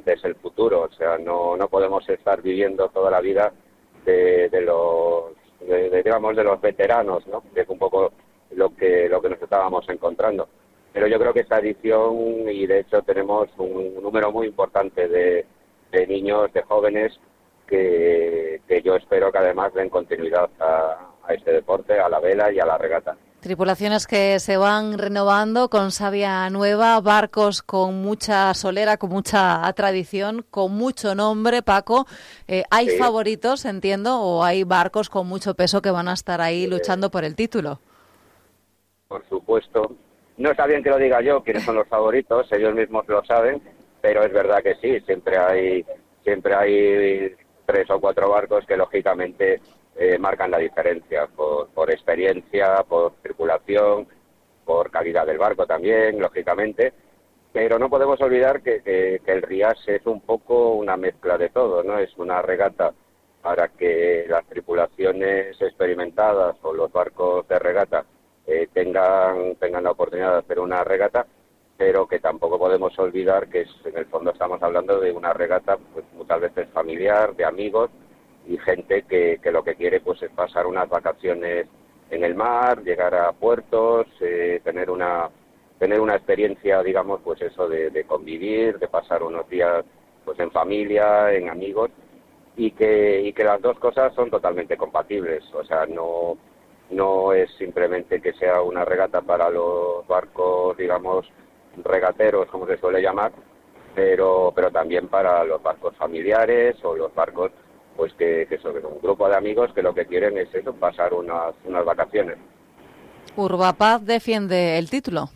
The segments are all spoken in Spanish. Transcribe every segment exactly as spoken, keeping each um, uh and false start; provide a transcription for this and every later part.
realmente es el futuro. O sea, no, no podemos estar viviendo toda la vida de, de los, de, de, digamos, de los veteranos, ¿no? Que es un poco lo que, lo que nos estábamos encontrando. Pero yo creo que esta edición, y de hecho tenemos un número muy importante de, de niños, de jóvenes, que, que yo espero que además den continuidad a, a este deporte, a la vela y a la regata. Tripulaciones que se van renovando con savia nueva, barcos con mucha solera, con mucha tradición, con mucho nombre, Paco. Eh, ¿Hay sí. favoritos, entiendo, o hay barcos con mucho peso que van a estar ahí sí. luchando por el título? Por supuesto. No está bien que lo diga yo, quiénes son los favoritos, ellos mismos lo saben, pero es verdad que sí, siempre hay, siempre hay tres o cuatro barcos que lógicamente Eh, marcan la diferencia por, por experiencia, por circulación, por calidad del barco también, lógicamente, pero no podemos olvidar que, que, que el Rías es un poco una mezcla de todo, ¿no? Es una regata para que las tripulaciones experimentadas o los barcos de regata eh, tengan, tengan la oportunidad de hacer una regata, pero que tampoco podemos olvidar que es, en el fondo estamos hablando de una regata pues muchas veces familiar, de amigos, y gente que, que lo que quiere pues es pasar unas vacaciones en el mar, llegar a puertos, eh, tener una tener una experiencia, digamos, pues eso de, de convivir, de pasar unos días pues en familia, en amigos, y que y que las dos cosas son totalmente compatibles. O sea, no no es simplemente que sea una regata para los barcos, digamos, regateros, como se suele llamar, pero pero también para los barcos familiares o los barcos pues que, que son un grupo de amigos que lo que quieren es eso, pasar unas, unas vacaciones. ¿Urbapaz defiende el título?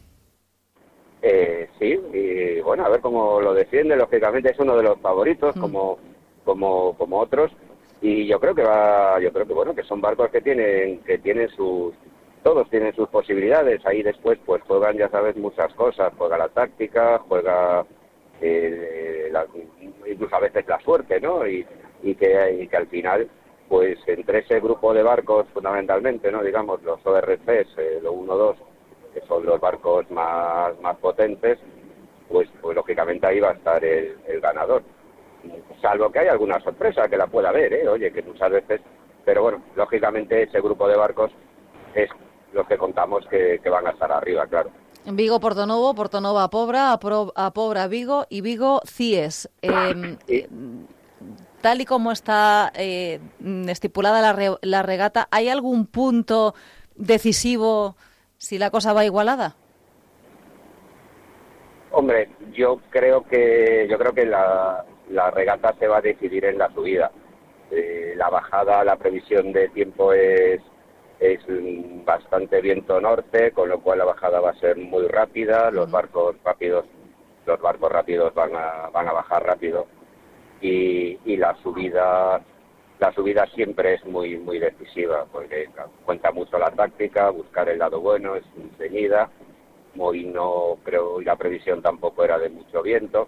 Eh, sí, y bueno, a ver cómo lo defiende, lógicamente es uno de los favoritos, mm. como, como, como otros, y yo creo que va, yo creo que bueno, que son barcos que tienen, que tienen sus, todos tienen sus posibilidades, ahí después pues juegan, ya sabes, muchas cosas, juega la táctica, juega eh, la, incluso a veces la suerte, ¿no? Y, y que, y que al final, pues entre ese grupo de barcos fundamentalmente, no digamos los O R Cs, eh, los uno dos, que son los barcos más, más potentes, pues, pues lógicamente ahí va a estar el, el ganador. Salvo que haya alguna sorpresa, que la pueda haber, ¿eh? Oye, que muchas veces, pero bueno, lógicamente ese grupo de barcos es los que contamos que, que van a estar arriba, claro. Vigo Portonovo, Portonovo a Pobra, a, Pro, a Pobra Vigo y Vigo Cies. Eh, sí. Tal y como está eh, estipulada la, re, la regata, ¿hay algún punto decisivo si la cosa va igualada? Hombre, yo creo que yo creo que la, la regata se va a decidir en la subida. Eh, la bajada, la previsión de tiempo es es bastante viento norte, con lo cual la bajada va a ser muy rápida. Los uh-huh. barcos rápidos, los barcos rápidos van a van a bajar rápido. Y, y la subida la subida siempre es muy muy decisiva porque cuenta mucho la táctica, buscar el lado bueno, es ceñida. Hoy no creo, y la previsión tampoco era de mucho viento.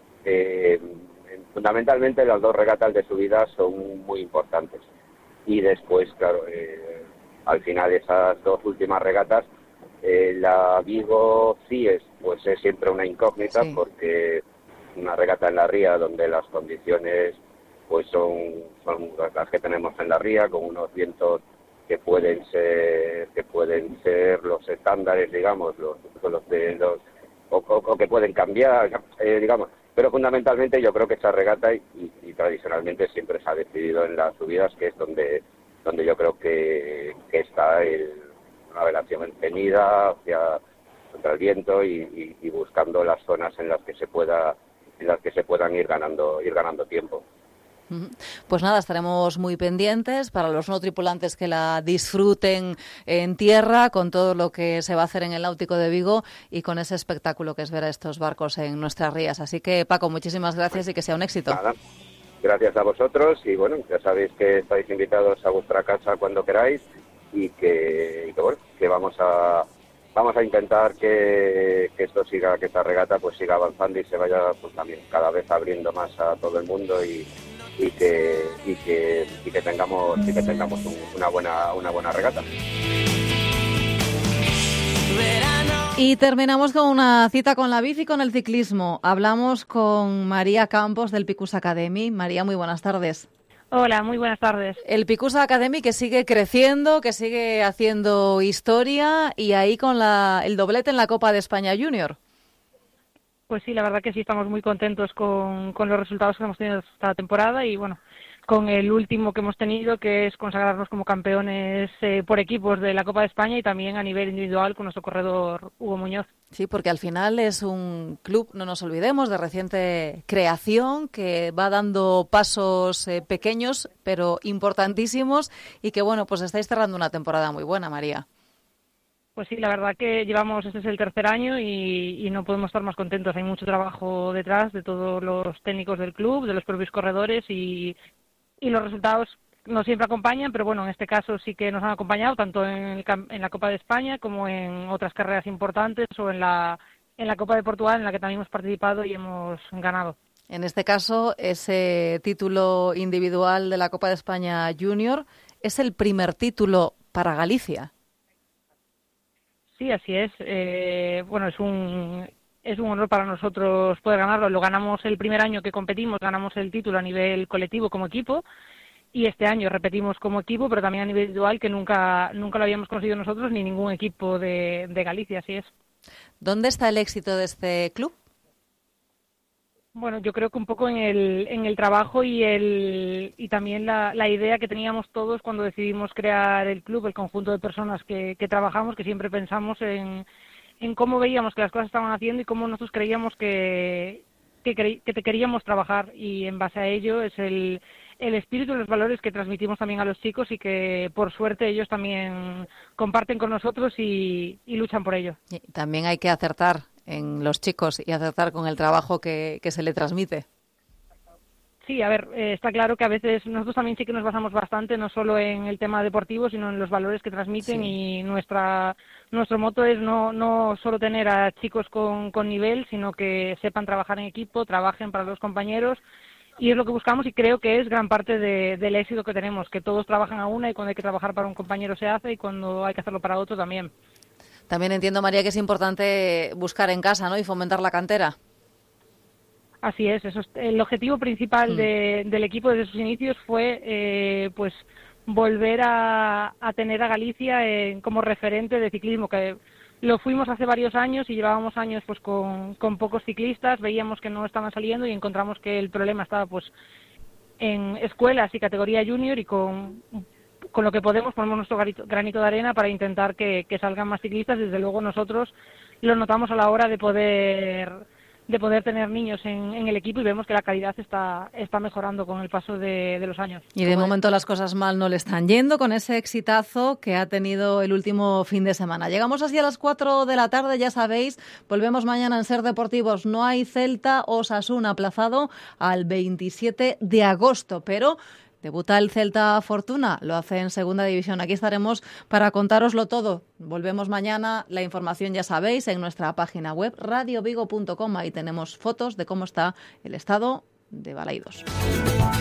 Eh, fundamentalmente las dos regatas de subida son muy importantes y después, claro, eh, al final esas dos últimas regatas, eh, la Vigo Cies pues es siempre una incógnita sí. porque una regata en la ría donde las condiciones pues son, son las que tenemos en la ría, con unos vientos que pueden ser que pueden ser los estándares, digamos, los, los de los o, o, o que pueden cambiar, eh, digamos, pero fundamentalmente yo creo que esta regata y, y, y tradicionalmente siempre se ha decidido en las subidas, que es donde donde yo creo que, que está el, una relación enceñida hacia contra el viento y, y, y buscando las zonas en las que se pueda en las que se puedan ir ganando ir ganando tiempo. Pues nada, estaremos muy pendientes para los no tripulantes que la disfruten en tierra con todo lo que se va a hacer en el Náutico de Vigo y con ese espectáculo que es ver a estos barcos en nuestras rías. Así que, Paco, muchísimas gracias y que sea un éxito. Nada. Gracias a vosotros y bueno, ya sabéis que estáis invitados a vuestra casa cuando queráis y que, y que bueno, que vamos a vamos a intentar que, que esto siga, que esta regata pues siga avanzando y se vaya pues también cada vez abriendo más a todo el mundo y, y que y que y que tengamos y que tengamos un, una buena una buena regata. Verano. Y terminamos con una cita con la bici y con el ciclismo. Hablamos con María Campos del Picus Academy. María, muy buenas tardes. Hola, muy buenas tardes. El Picus Academy que sigue creciendo, que sigue haciendo historia y ahí con la, el doblete en la Copa de España Junior. Pues sí, la verdad que sí, estamos muy contentos con, con los resultados que hemos tenido esta temporada y bueno, con el último que hemos tenido, que es consagrarnos como campeones eh, por equipos de la Copa de España y también a nivel individual con nuestro corredor Hugo Muñoz. Sí, porque al final es un club, no nos olvidemos, de reciente creación, que va dando pasos eh, pequeños, pero importantísimos, y que, bueno, pues estáis cerrando una temporada muy buena, María. Pues sí, la verdad que llevamos, este es el tercer año y, y no podemos estar más contentos. Hay mucho trabajo detrás de todos los técnicos del club, de los propios corredores y, y los resultados no siempre acompañan, pero bueno, en este caso sí que nos han acompañado tanto en, el, en la Copa de España como en otras carreras importantes o en la, en la Copa de Portugal, en la que también hemos participado y hemos ganado. En este caso, ese título individual de la Copa de España Junior es el primer título para Galicia. Sí, así es. Eh, bueno, es un es un honor para nosotros poder ganarlo. Lo ganamos el primer año que competimos, ganamos el título a nivel colectivo como equipo. Y este año repetimos como equipo, pero también a nivel individual, que nunca nunca lo habíamos conseguido nosotros ni ningún equipo de, de Galicia, así es. ¿Dónde está el éxito de este club? Bueno, yo creo que un poco en el, en el trabajo y el y también la, la idea que teníamos todos cuando decidimos crear el club, el conjunto de personas que, que trabajamos, que siempre pensamos en, en cómo veíamos que las cosas estaban haciendo y cómo nosotros creíamos que, que, cre, que te queríamos trabajar, y en base a ello es el el espíritu y los valores que transmitimos también a los chicos y que por suerte ellos también comparten con nosotros y, y luchan por ello. Y también hay que acertar en los chicos y acertar con el trabajo que, que se le transmite. Sí, a ver, eh, está claro que a veces nosotros también sí que nos basamos bastante, no solo en el tema deportivo, sino en los valores que transmiten, sí. Y nuestra nuestro moto es no no solo tener a chicos con, con nivel, sino que sepan trabajar en equipo, trabajen para los compañeros. Y es lo que buscamos y creo que es gran parte de, del éxito que tenemos, que todos trabajan a una y cuando hay que trabajar para un compañero se hace y cuando hay que hacerlo para otro también. También entiendo, María, que es importante buscar en casa, ¿no?, y fomentar la cantera. Así es, eso es el objetivo principal mm. de, del equipo desde sus inicios fue eh, pues volver a, a tener a Galicia eh, como referente de ciclismo, que lo fuimos hace varios años y llevábamos años pues con, con pocos ciclistas, veíamos que no estaban saliendo y encontramos que el problema estaba pues en escuelas y categoría junior, y con, con lo que podemos ponemos nuestro granito de arena para intentar que, que salgan más ciclistas. Desde luego nosotros lo notamos a la hora de poder de poder tener niños en, en el equipo y vemos que la calidad está está mejorando con el paso de, de los años. Y de momento las cosas mal no le están yendo con ese exitazo que ha tenido el último fin de semana. Llegamos así a las cuatro de la tarde, ya sabéis, volvemos mañana en Ser Deportivos. No hay Celta Osasuna, aplazado al veintisiete de agosto, pero debuta el Celta Fortuna, lo hace en Segunda División. Aquí estaremos para contároslo todo. Volvemos mañana, la información ya sabéis en nuestra página web radio vigo punto com. Ahí tenemos fotos de cómo está el estado de Balaidos.